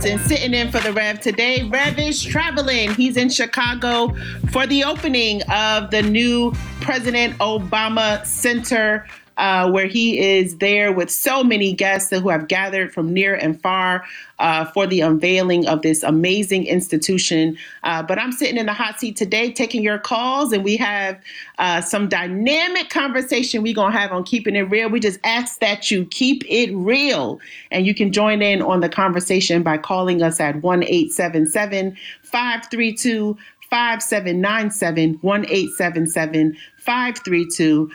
And sitting in for the Rev today. Rev is traveling. He's in Chicago for the opening of the new President Obama Center, where he is there with so many guests who have gathered from near and far for the unveiling of this amazing institution. But I'm sitting in the hot seat today taking your calls, and we have some dynamic conversation we're going to have on Keeping It Real. We just ask that you keep it real, and you can join in on the conversation by calling us at 1-877-532-5797, 1-877-532-5797.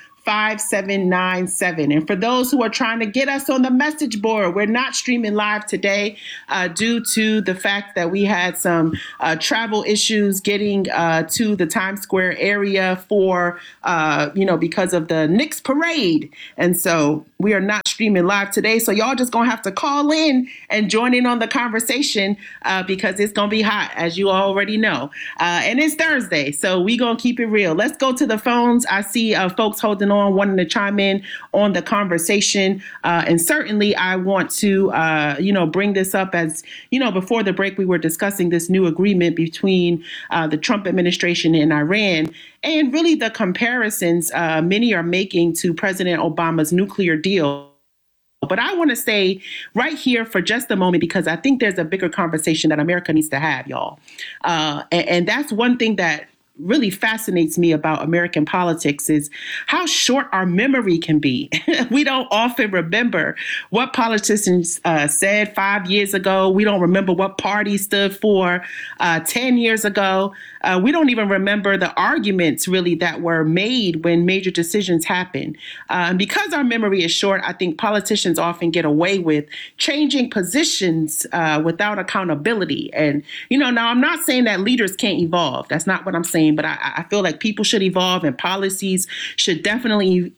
And for those who are trying to get us on the message board, we're not streaming live today due to the fact that we had some travel issues getting to the Times Square area for, because of the Knicks parade. And so we are not streaming live today. So y'all just going to have to call in and join in on the conversation because it's going to be hot, as you already know. And it's Thursday, so we going to keep it real. Let's go to the phones. I see folks holding on, wanting to chime in on the conversation. And certainly I want to, bring this up as, before the break, we were discussing this new agreement between the Trump administration and Iran, and really the comparisons many are making to President Obama's nuclear deal. But I want to stay right here for just a moment because I think there's a bigger conversation that America needs to have, y'all. And that's one thing that really fascinates me about American politics is how short our memory can be. We don't often remember what politicians said 5 years ago. We don't remember what party stood for 10 years ago. We don't even remember the arguments really that were made when major decisions happen. And because our memory is short, I think politicians often get away with changing positions without accountability. And, now I'm not saying that leaders can't evolve. That's not what I'm saying. But I feel like people should evolve and policies should definitely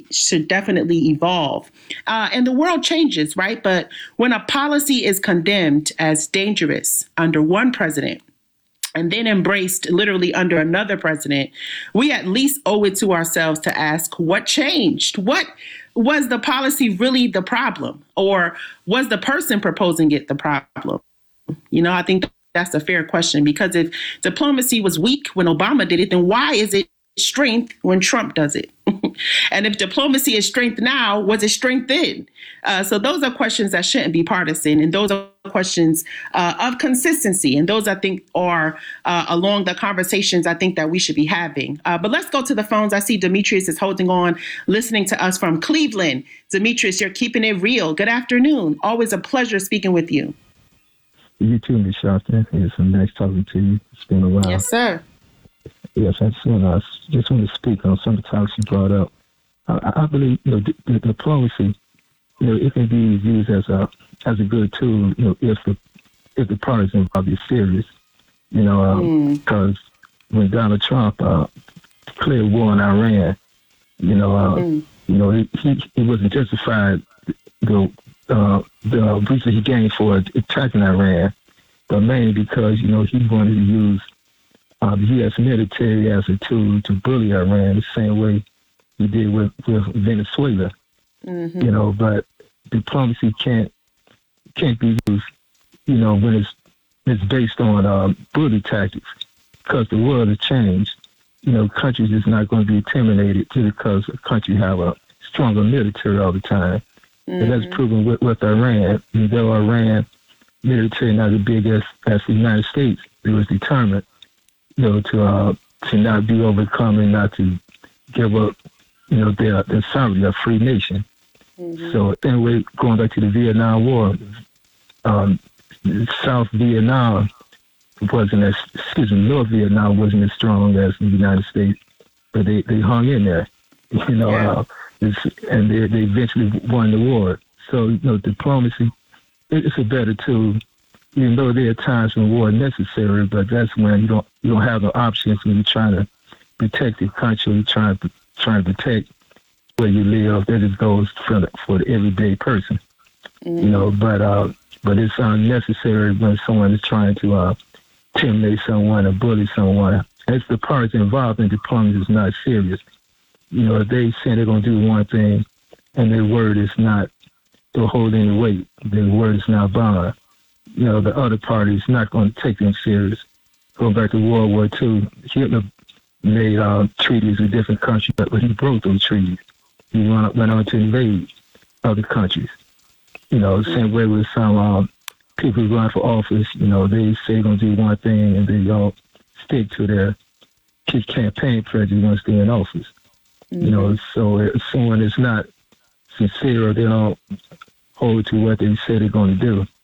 evolve. And the world changes, right? But when a policy is condemned as dangerous under one president and then embraced literally under another president, we at least owe it to ourselves to ask what changed? What was the policy really the problem? Or was the person proposing it the problem? I think that's a fair question, because if diplomacy was weak when Obama did it, then why is it strength when Trump does it? And if diplomacy is strength now, was it strength then? So those are questions that shouldn't be partisan. And those are questions of consistency. And those, I think, are along the conversations I think that we should be having. But let's go to the phones. I see Demetrius is holding on, listening to us from Cleveland. Demetrius, you're keeping it real. Good afternoon. Always a pleasure speaking with you. You too, Ms. Shelton. It's nice talking to you. It's been a while. Yes, sir. Yes, I just want to speak on some of the topics you brought up. I believe the diplomacy, it can be used as a good tool, if the parties involved is serious, because when Donald Trump declared war on Iran, he wasn't justified. The reason he gained for attacking Iran, but mainly because, he wanted to use the U.S. military as a tool to bully Iran the same way he did with Venezuela. Mm-hmm. But diplomacy can't be used, when it's based on bully tactics, because the world has changed. Countries is not going to be intimidated just because a country have a stronger military all the time. Mm-hmm. And that's proven with Iran. Though Iran military not as big as the United States, it was determined, to not be overcome and not to give up, their sovereignty, a free nation. Mm-hmm. So anyway, going back to the Vietnam War, North Vietnam wasn't as strong as the United States, but they hung in there, Yeah. And they eventually won the war. So, diplomacy, it's a better tool, even though there are times when war is necessary, but that's when you don't have the options when you're trying to protect your country, you're trying to protect where you live. That just goes for the everyday person, but it's unnecessary when someone is trying to intimidate someone or bully someone. It's the parties involved in diplomacy is not serious. If they say they're going to do one thing and their word is not to hold any weight, their word is not bond, the other party is not going to take them serious. Going back to World War II, Hitler made treaties with different countries, but he broke those treaties. He went on to invade other countries. The same way with some people who run for office, they say they're going to do one thing and they all stick to their campaign pledges once they're in office. So if someone is not sincere or they don't hold to what they say they're going to do,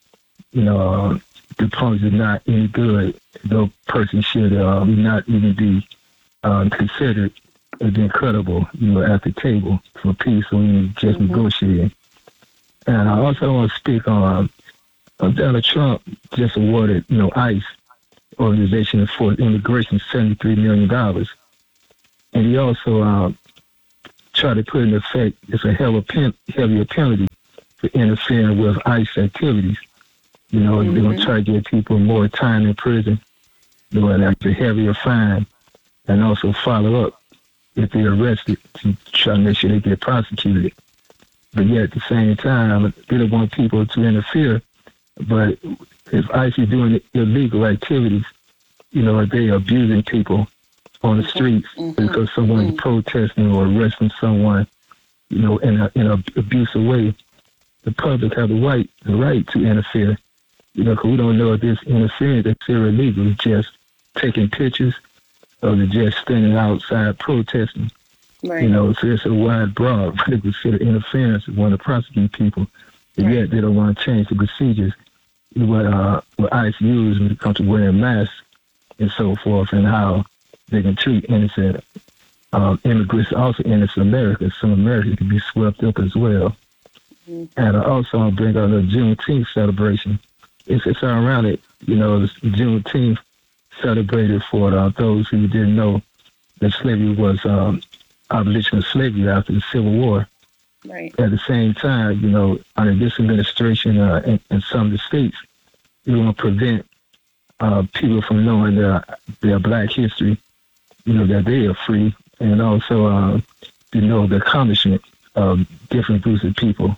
the policy is not any good. No person should not even be considered as being credible, at the table for peace or just negotiating. And I also want to speak on Donald Trump just awarded, ICE, Organization for Immigration, $73 million. And he also tried to put in effect, it's a heavier penalty for interfering with ICE activities. They're going to try to give people more time in prison, like a heavier fine, and also follow up if they're arrested to try to make sure they get prosecuted. But yet at the same time, they don't want people to interfere. But if ICE is doing illegal activities, they abusing people on the streets because someone's protesting or arresting someone, in an abusive way, the public have the right to interfere. Because we don't know if this interference that's illegal is just taking pictures or they're just standing outside protesting. Right. So it's a wide, broad, what they consider interference and want to prosecute people. And yet they don't want to change the procedures, what ICE use when it comes to wearing masks and so forth, and how they can treat innocent immigrants, also innocent Americans. Some Americans can be swept up as well. And I also want to bring out the Juneteenth celebration. It's ironic, Juneteenth celebrated for those who didn't know that slavery was abolition of slavery after the Civil War. Right. At the same time, under this administration in some of the states, they want to prevent people from knowing their Black history, that they are free, and also the accomplishment of different groups of people.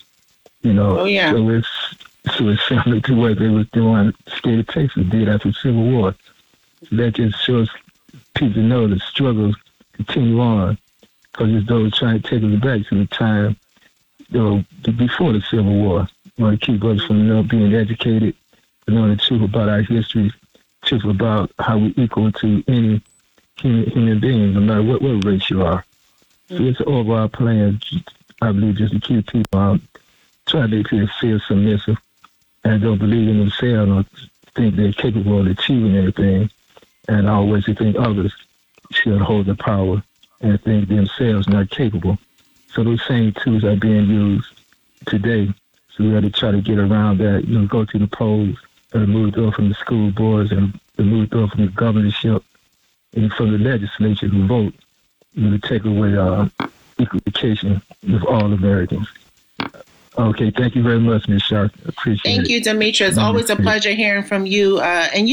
So it's similar to what they was doing, the state of Texas did after the Civil War. So that just shows people know the struggles continue on, because it's those trying to take us back to the time, before the Civil War. We want to keep us from being educated, knowing the truth about our history, truth about how we equal to any human being, no matter what race you are. So it's an overall plan, I believe, just to keep people trying to make people feel submissive and don't believe in themselves or think they're capable of achieving anything, and always to think others should hold the power and think themselves not capable. So those same tools are being used today. So we have to try to get around that, go to the polls, remove those from the school boards, and remove those from the governorship and from the legislature who vote, to take away equal education with all Americans. Okay, thank you very much, Ms. Sharp. Appreciate it. Thank you, Demetra. It's always a pleasure hearing from you. And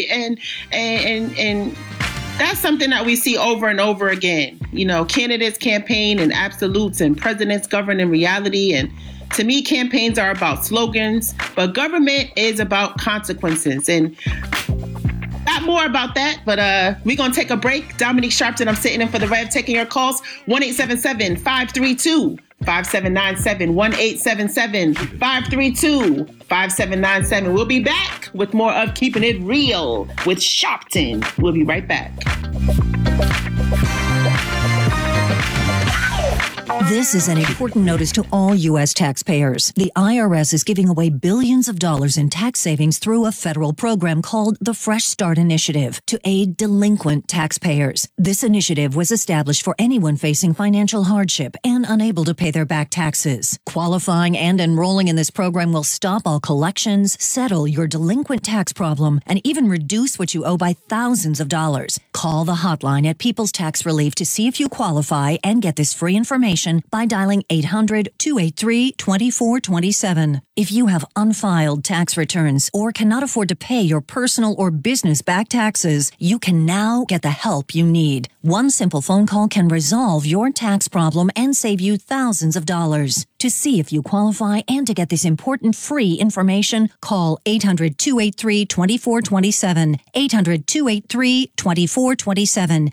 that's something that we see over and over again. Candidates campaign in absolutes and presidents govern in reality. And to me, campaigns are about slogans, but government is about consequences. And not more about that, but we're going to take a break. Dominique Sharpton, I'm sitting in for the Rev, taking your calls. 1-877-532-5797. 1-877-532-5797. We'll be back with more of Keeping It Real with Sharpton. We'll be right back. This is an important notice to all U.S. taxpayers. The IRS is giving away billions of dollars in tax savings through a federal program called the Fresh Start Initiative to aid delinquent taxpayers. This initiative was established for anyone facing financial hardship and unable to pay their back taxes. Qualifying and enrolling in this program will stop all collections, settle your delinquent tax problem, and even reduce what you owe by thousands of dollars. Call the hotline at People's Tax Relief to see if you qualify and get this free information by dialing 800-283-2427. If you have unfiled tax returns or cannot afford to pay your personal or business back taxes, you can now get the help you need. One simple phone call can resolve your tax problem and save you thousands of dollars. To see if you qualify and to get this important free information, call 800-283-2427, 800-283-2427,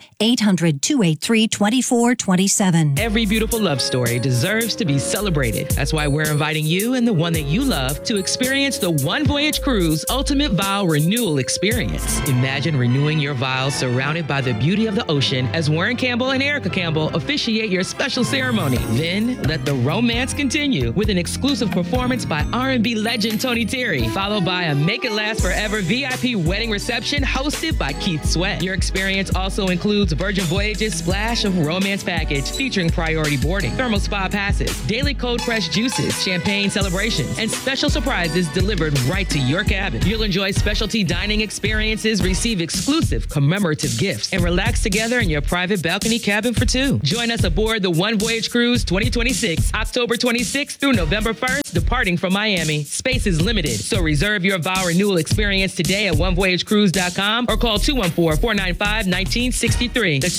800-283-2427. Every beautiful love story deserves to be celebrated. That's why we're inviting you and the one that you love to experience the One Voyage Cruise Ultimate Vow Renewal Experience. Imagine renewing your vows surrounded by the beauty of the ocean as Warren Campbell and Erica Campbell officiate your special ceremony. Then let the romance continue with an exclusive performance by R&B legend Tony Terry, followed by a Make It Last Forever VIP wedding reception hosted by Keith Sweat. Your experience also includes Virgin Voyages Splash of Romance Package featuring priority boarding, thermal spa passes, daily cold pressed juices, champagne celebrations, and special surprises delivered right to your cabin. You'll enjoy specialty dining experiences, receive exclusive commemorative gifts, and relax together in your private balcony cabin for two. Join us aboard the One Voyage Cruise 2026, October 26th through November 1st, departing from Miami. Space is limited, so reserve your vow renewal experience today at onevoyagecruise.com or call 214-495-1963. That's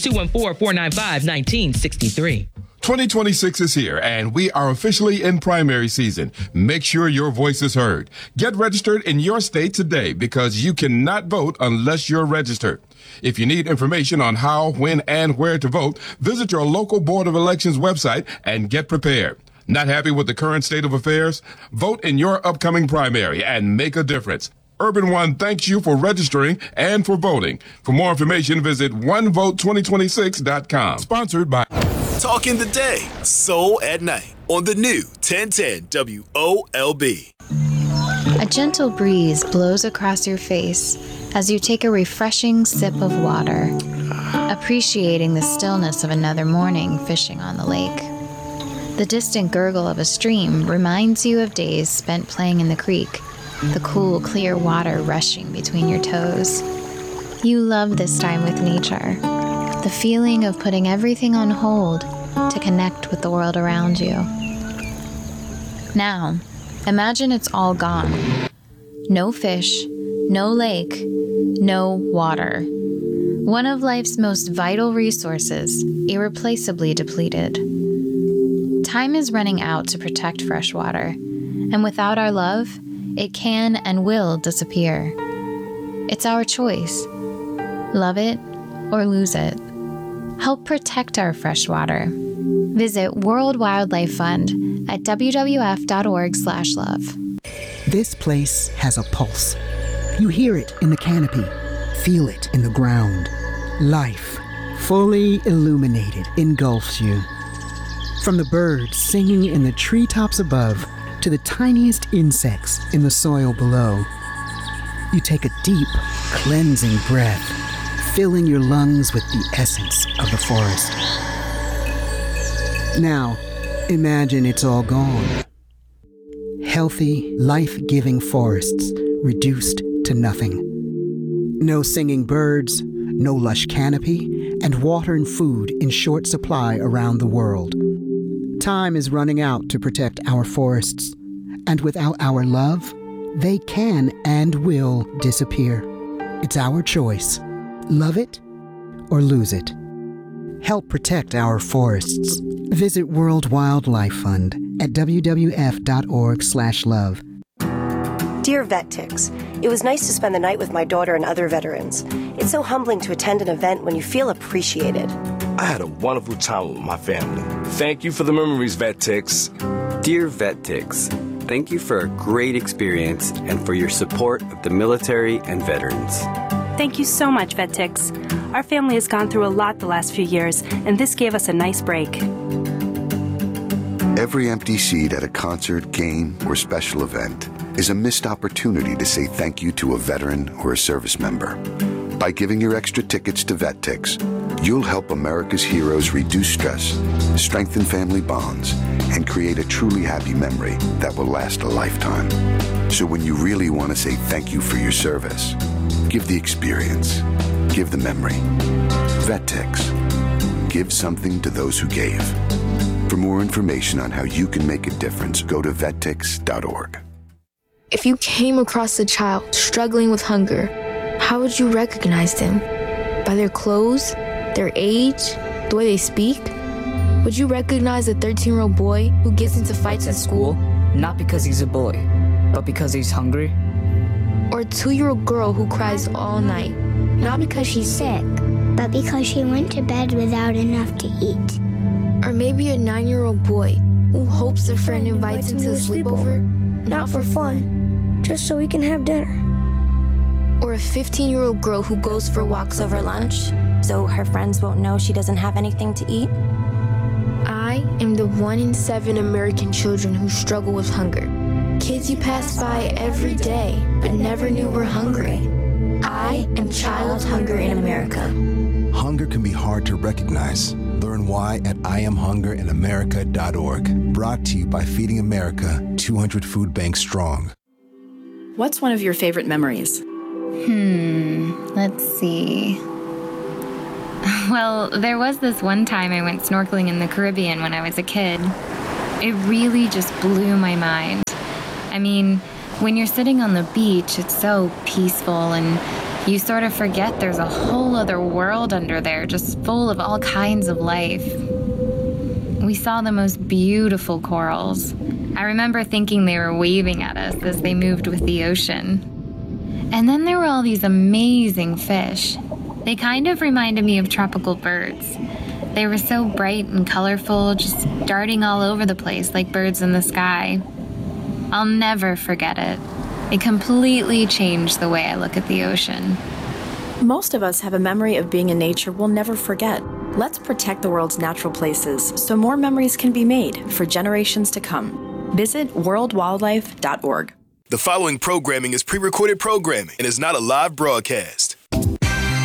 214-495-1963. 2026 is here, and we are officially in primary season. Make sure your voice is heard. Get registered in your state today because you cannot vote unless you're registered. If you need information on how, when, and where to vote, visit your local Board of Elections website and get prepared. Not happy with the current state of affairs? Vote in your upcoming primary and make a difference. Urban One thanks you for registering and for voting. For more information, visit onevote2026.com. Sponsored by Talking the Day, Soul at Night on the new 1010 WOLB. A gentle breeze blows across your face as you take a refreshing sip of water, appreciating the stillness of another morning fishing on the lake. The distant gurgle of a stream reminds you of days spent playing in the creek, the cool, clear water rushing between your toes. You love this time with nature, the feeling of putting everything on hold to connect with the world around you. Now, imagine it's all gone. No fish, no lake, no water. One of life's most vital resources, irreplaceably depleted. Time is running out to protect fresh water, and without our love, it can and will disappear. It's our choice. Love it or lose it. Help protect our fresh water. Visit World Wildlife Fund at wwf.org/love. This place has a pulse. You hear it in the canopy, feel it in the ground. Life, fully illuminated, engulfs you. From the birds singing in the treetops above to the tiniest insects in the soil below, you take a deep, cleansing breath, filling your lungs with the essence of the forest. Now, imagine it's all gone. Healthy, life-giving forests reduced to nothing. No singing birds, no lush canopy, and water and food in short supply around the world. Time is running out to protect our forests, and without our love, they can and will disappear. It's our choice. Love it or lose it. Help protect our forests. Visit World Wildlife Fund at wwf.org/love. Dear VetTix, it was nice to spend the night with my daughter and other veterans. It's so humbling to attend an event when you feel appreciated. I had a wonderful time with my family. Thank you for the memories, VetTix. Dear VetTix, thank you for a great experience and for your support of the military and veterans. Thank you so much, VetTix. Our family has gone through a lot the last few years, and this gave us a nice break. Every empty seat at a concert, game, or special event is a missed opportunity to say thank you to a veteran or a service member. By giving your extra tickets to VetTix, you'll help America's heroes reduce stress, strengthen family bonds, and create a truly happy memory that will last a lifetime. So when you really want to say thank you for your service, give the experience, give the memory. VetTix. Give something to those who gave. For more information on how you can make a difference, go to vettix.org. If you came across a child struggling with hunger, how would you recognize them? By their clothes, their age, the way they speak? Would you recognize a 13-year-old boy who gets into fights at school? Not because he's a boy, but because he's hungry. Or a 2-year-old girl who cries all night? Not because she's sick, but because she went to bed without enough to eat. Or maybe a 9-year-old boy who hopes a friend invites him to a sleepover? Not for fun, just so we can have dinner. Or a 15-year-old girl who goes for walks over lunch, so her friends won't know she doesn't have anything to eat? I am the 1 in 7 American children who struggle with hunger. Kids you pass by every day, but never knew were hungry. I am child hunger in America. Hunger can be hard to recognize. Learn why at IamHungerInAmerica.org. Brought to you by Feeding America, 200 food banks strong. What's one of your favorite memories? Let's see. Well, there was this one time I went snorkeling in the Caribbean when I was a kid. It really just blew my mind. I mean, when you're sitting on the beach, it's so peaceful and you sort of forget there's a whole other world under there, just full of all kinds of life. We saw the most beautiful corals. I remember thinking they were waving at us as they moved with the ocean. And then there were all these amazing fish. They kind of reminded me of tropical birds. They were so bright and colorful, just darting all over the place like birds in the sky. I'll never forget it. It completely changed the way I look at the ocean. Most of us have a memory of being in nature we'll never forget. Let's protect the world's natural places so more memories can be made for generations to come. Visit worldwildlife.org. The following programming is pre-recorded programming and is not a live broadcast.